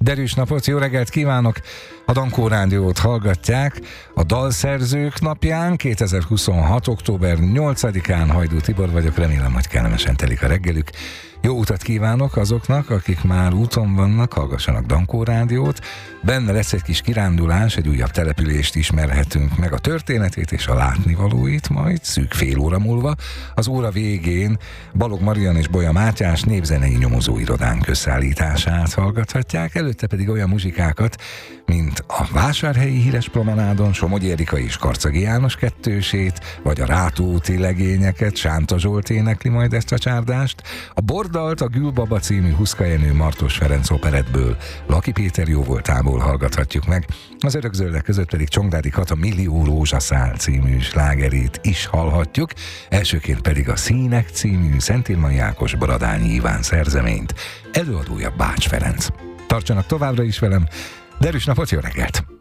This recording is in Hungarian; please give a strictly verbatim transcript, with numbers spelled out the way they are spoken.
Derűs napot, jó reggelt kívánok! A Dankó Rádiót hallgatják a Dalszerzők napján, kétezer-huszonhat. október nyolcadikán. Hajdú Tibor vagyok, remélem, hogy kellemesen telik a reggelük. Jó utat kívánok azoknak, akik már úton vannak, hallgassanak Dankó Rádiót. Benne lesz egy kis kirándulás, egy újabb települést ismerhetünk meg, a történetét és a látnivalóit majd szűk fél óra múlva. Az óra végén Balogh Marian és Bolya Mátyás népzenei nyomozóirodánk összeállítását hallgathatják, előtte pedig olyan muzsikákat, mint a Vásárhelyi Híres Promenádon Somogyi Erika és Karcagi János kettősét, vagy a Rátóúti legényeket, Sánta Zsolt énekli majd ezt a csárdást, a Bordalt a Gülbaba című Huszka Jenő Martos Ferenc operettből Laki Péter jóvoltából hallgathatjuk meg, az örökzöldek között pedig Csongrádi Kata Millió rózsaszál című slágerét is hallhatjuk, elsőként pedig a Színek című Szentírmai Ákos Baradányi Iván szerzeményt, előadója Bács Ferenc. Tartsanak továbbra is velem, derűs napot, jó reggelt!